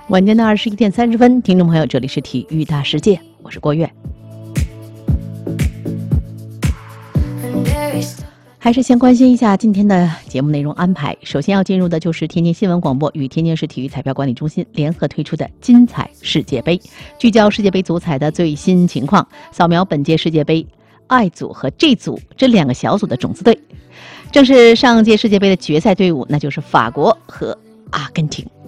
晚间的21点30分，听众朋友，这里是体育大世界，我是郭跃。还是先关心一下今天的节目内容安排。首先要进入的就是天津新闻广播与天津市体育彩票管理中心联合推出的金彩世界杯，聚焦世界杯足彩的最新情况，扫描本届世界杯 I 组和 G 组这两个小组的种子队。正是上届世界杯的决赛队伍，那就是法国和阿根廷。